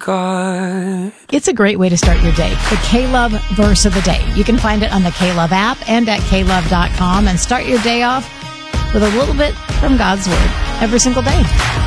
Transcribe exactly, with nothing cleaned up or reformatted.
God. It's a great way to start your day. The K-Love verse of the day. You can find it on the K-Love app and at K love dot com and start your day off with a little bit from God's Word every single day.